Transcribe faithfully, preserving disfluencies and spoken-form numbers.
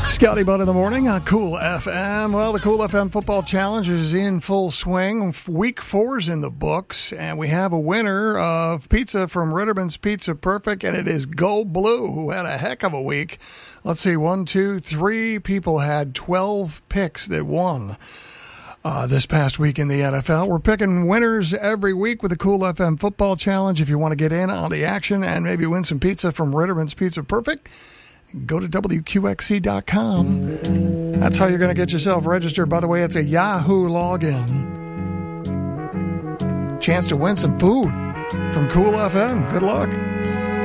Scotty Butt in the morning on Cool F M. Well, the Cool F M Football Challenge is in full swing. Week four's in the books, and we have a winner of pizza from Ritterman's Pizza Perfect, and it is Go Blue, who had a heck of a week. Let's see, one, two, three people had twelve picks that won uh, this past week in the N F L. We're picking winners every week with the Cool F M Football Challenge. If you want to get in on the action and maybe win some pizza from Ritterman's Pizza Perfect, go to W Q X C dot com. That's how you're going to get yourself registered. By the way, it's a Yahoo login. Chance to win some food from Cool F M. Good luck.